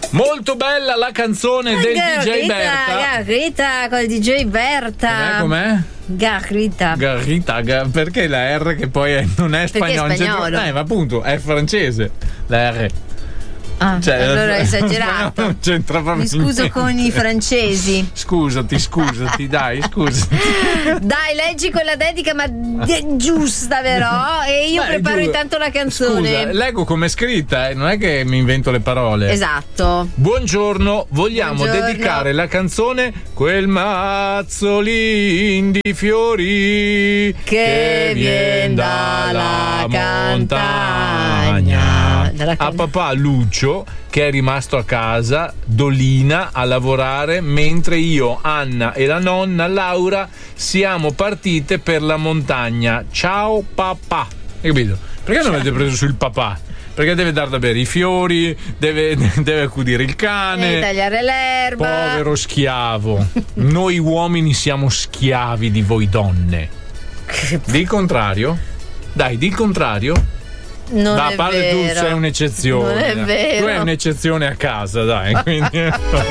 Molto bella la canzone del DJ Berta. Garrita col DJ Berta. Com'è? Garrita, perché la R che poi non è spagnolo? Ma appunto è francese la R. Allora hai esagerato. Non c'entra proprio. Mi scuso con i francesi. Scusati, dai, scusati. Dai, leggi quella dedica, ma giusta, però. E io preparo intanto la canzone. Scusa, leggo com'è scritta, non è che mi invento le parole. Esatto. Buongiorno, vogliamo dedicare la canzone Quel mazzolin di fiori che viene dalla montagna. A papà Lucio, che è rimasto a casa Dolina a lavorare, mentre io, Anna e la nonna Laura siamo partite per la montagna. Ciao papà. Hai capito? Perché non avete preso sul papà? Perché deve dar da bere i fiori, deve accudire il cane, deve tagliare l'erba. Povero schiavo. Noi uomini siamo schiavi di voi donne. Di il contrario? Dai, di il contrario? Non a è parte vero. Tu sei un'eccezione. Non è vero. Tu hai un'eccezione a casa, dai. Quindi...